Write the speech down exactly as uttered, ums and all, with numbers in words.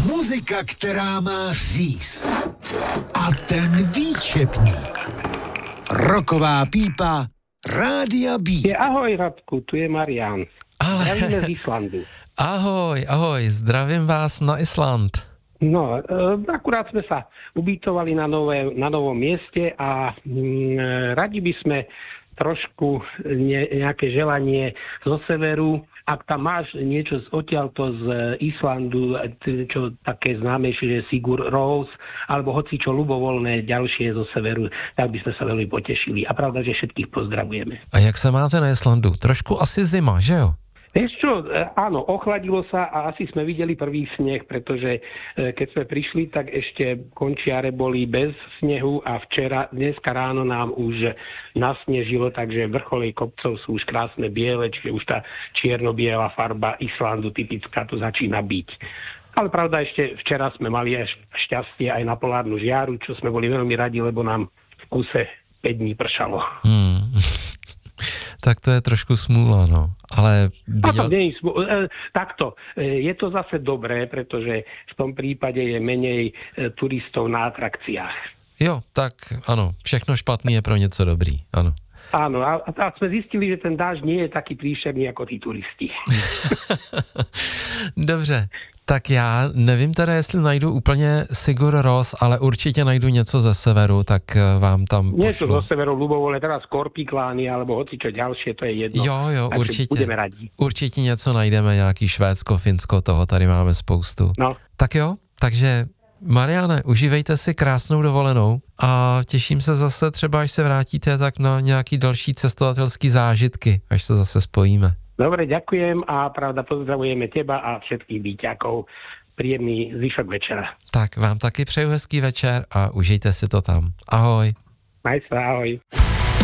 Muzika, která má říz. A ten výčepník. Roková pípa Rádia Beat. Ahoj Radku, tu je Marián. Ale... Zdravíme z Islandu. Ahoj, ahoj, zdravím vás na Island. No, akurát sme sa ubytovali na, nové, na novom mieste a mm, radi by sme trošku ne, nejaké želanie zo severu. Ak tam máš niečo z odtiaľto z Islandu, čo také známejšie, že Sigur Rós, alebo hoci čo ľubovoľné ďalšie zo severu, tak by sme sa veľmi potešili. A pravda, že všetkých pozdravujeme. A jak sa máte na Islandu? Trošku asi zima, že jo? Vieš čo, áno, ochladilo sa a asi sme videli prvý sneh, pretože keď sme prišli, tak ešte končiare boli bez snehu a včera, dneska ráno nám už nasnežilo, takže vrcholej kopcov sú už krásne biele, čiže už tá čierno-biela farba Islandu typická tu začína byť. Ale pravda, ešte včera sme mali až šťastie aj na polárnu žiaru, čo sme boli veľmi radi, lebo nám v kuse päť dní pršalo. Hmm. Tak to je trošku smůla, no. Ale viděl... nie je smůla. E, takto, e, je to zase dobré, pretože v tom prípade je menej e, turistov na atrakciách. Jo, tak ano, všechno špatný je pro něco dobrý, ano. Áno, a, a sme zistili, že ten dážď nie je taký príšerný ako tí turisti. Dobře, tak já nevím teda, jestli najdu úplně Sigur Rós, ale určitě najdu něco ze severu, tak vám tam pošlu. Niečo zo severu, ľubovole, teda Skorpiklány, alebo hoci čo ďalšie, to je jedno. Jo, jo, takže určitě. Budeme radi. Určitě něco najdeme, nějaký Švédsko, Finsko, toho tady máme spoustu. No. Tak jo, takže Mariáne, užívejte si krásnou dovolenou a těším se zase třeba, až se vrátíte, tak na nějaký další cestovatelský zážitky, až se zase spojíme. Dobre, ďakujem a pravda pozdravujeme teba a všetkých Bíťákov. Príjemný zvyšok večera. Tak vám taky přeju hezký večer a užijte si to tam. Ahoj. Maj sa, ahoj.